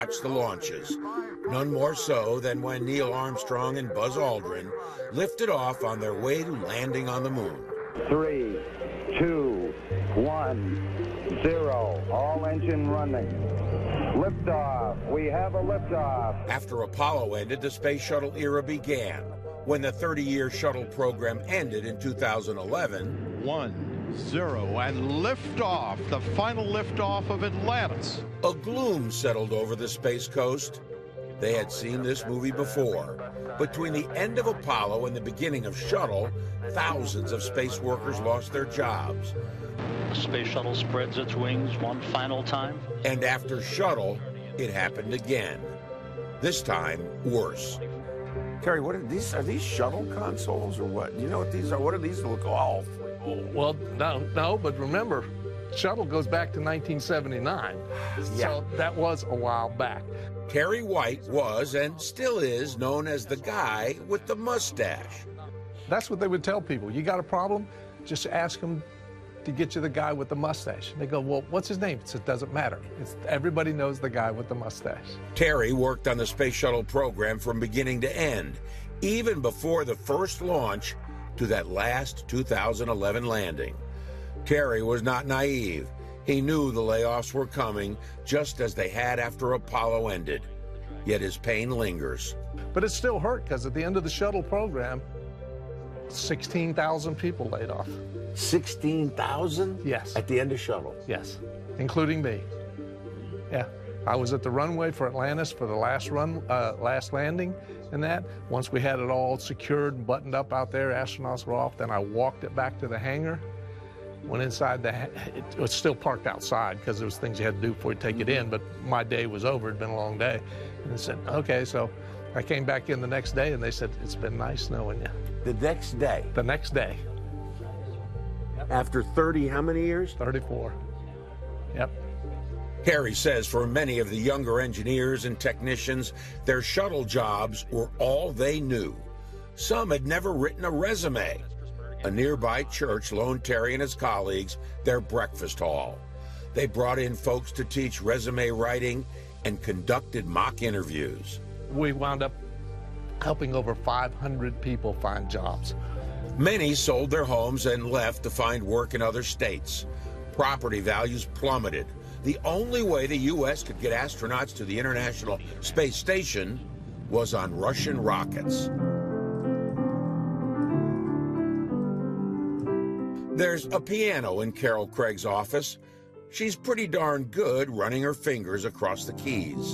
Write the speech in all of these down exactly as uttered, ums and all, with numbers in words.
watch the launches. None more so than when Neil Armstrong and Buzz Aldrin lifted off on their way to landing on the moon. Three, two, one, zero. All engine running. Liftoff. We have a liftoff. After Apollo ended, the space shuttle era began. When the thirty-year shuttle program ended in two thousand eleven, one, zero, and liftoff, the final liftoff of Atlantis. A gloom settled over the Space Coast. They had seen this movie before. Between the end of Apollo and the beginning of Shuttle, thousands of space workers lost their jobs. The space shuttle spreads its wings one final time. And after Shuttle, it happened again. This time, worse. Terry, what are these? Are these shuttle consoles or what? Do you know what these are? What do these look all? Well, no, no, but remember, shuttle goes back to nineteen seventy-nine. Yeah. So that was a while back. Terry White was and still is known as the guy with the mustache. That's what they would tell people. You got a problem? Just ask them to get you the guy with the mustache. They go, well, what's his name? It doesn't matter. It's, everybody knows the guy with the mustache. Terry worked on the Space Shuttle program from beginning to end, even before the first launch to that last two thousand eleven landing. Terry was not naive. He knew the layoffs were coming, just as they had after Apollo ended. Yet his pain lingers. But it still hurt, because at the end of the shuttle program, sixteen thousand people laid off. sixteen thousand? Yes. At the end of Shuttle? Yes, including me. Yeah, I was at the runway for Atlantis for the last run, uh, last landing and that. Once we had it all secured and buttoned up out there, astronauts were off, then I walked it back to the hangar. Went inside the, it was still parked outside because there was things you had to do before you take it in, but my day was over, it'd been a long day. And I said, okay, so I came back in the next day and they said, it's been nice knowing you. The next day? The next day. After thirty, how many years? thirty-four. Yep. Terry says for many of the younger engineers and technicians, their shuttle jobs were all they knew. Some had never written a resume. A nearby church loaned Terry and his colleagues their breakfast hall. They brought in folks to teach resume writing and conducted mock interviews. We wound up helping over five hundred people find jobs. Many sold their homes and left to find work in other states. Property values plummeted. The only way the U S could get astronauts to the International Space Station was on Russian rockets. There's a piano in Carol Craig's office. She's pretty darn good running her fingers across the keys.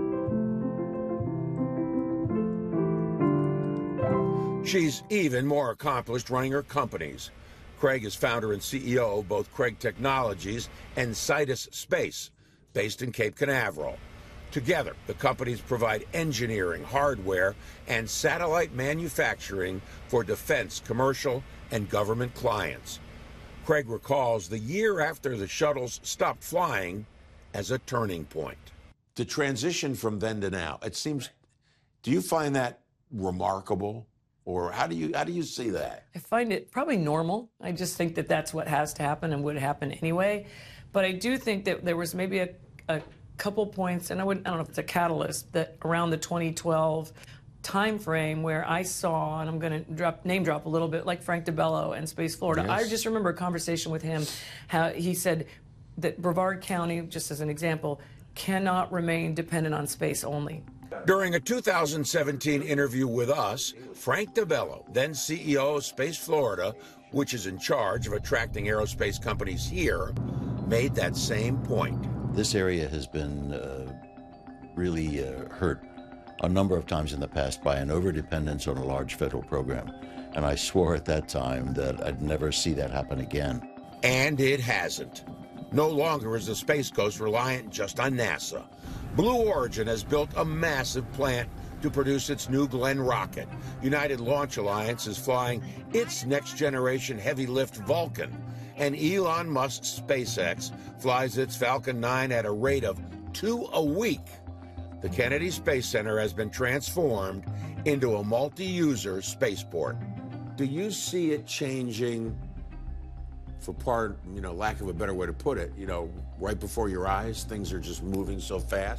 She's even more accomplished running her companies. Craig is founder and C E O of both Craig Technologies and Sidus Space, based in Cape Canaveral. Together, the companies provide engineering, hardware, and satellite manufacturing for defense, commercial, and government clients. Craig recalls the year after the shuttles stopped flying as a turning point. The transition from then to now, it seems, do you find that remarkable? Or how do you how do you see that? I find it probably normal. I just think that that's what has to happen and would happen anyway. But I do think that there was maybe a, a couple points, and I wouldn't I don't know if it's a catalyst, that around the twenty twelve time frame where I saw, and I'm going to drop name drop a little bit, like Frank DeBello and Space Florida. Yes. I just remember a conversation with him, how he said that Brevard County, just as an example, cannot remain dependent on space only. During a two thousand seventeen interview with us, Frank DeBello, then C E O of Space Florida, which is in charge of attracting aerospace companies here, made that same point. This area has been uh, really uh, hurt a number of times in the past by an overdependence on a large federal program. And I swore at that time that I'd never see that happen again. And it hasn't. No longer is the Space Coast reliant just on NASA. Blue Origin has built a massive plant to produce its New Glenn rocket. United Launch Alliance is flying its next-generation heavy-lift Vulcan. And Elon Musk's SpaceX flies its Falcon nine at a rate of two a week. The Kennedy Space Center has been transformed into a multi-user spaceport. Do you see it changing, for part, you know, lack of a better way to put it, you know, right before your eyes? Things are just moving so fast.